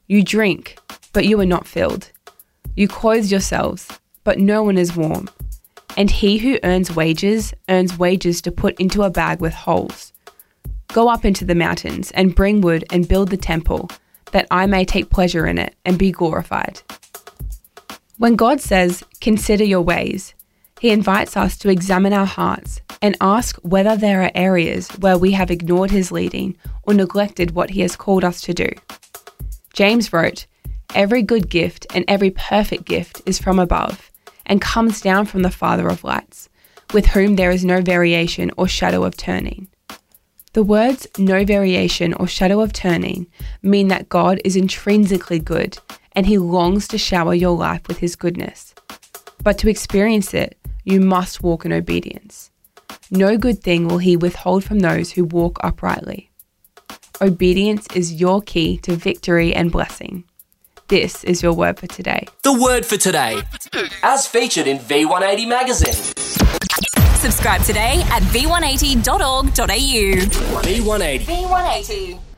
You drink, but you are not filled. You clothe yourselves, but no one is warm. And he who earns wages to put into a bag with holes. Go up into the mountains and bring wood and build the temple, that I may take pleasure in it and be glorified." When God says, "Consider your ways," he invites us to examine our hearts and ask whether there are areas where we have ignored his leading or neglected what he has called us to do. James wrote, "Every good gift and every perfect gift is from above and comes down from the Father of lights, with whom there is no variation or shadow of turning." The words "no variation or shadow of turning" mean that God is intrinsically good and he longs to shower your life with his goodness. But to experience it, you must walk in obedience. No good thing will he withhold from those who walk uprightly. Obedience is your key to victory and blessing. This is your word for today. The word for today, as featured in V180 magazine. Subscribe today at v180.org.au. V180. V180.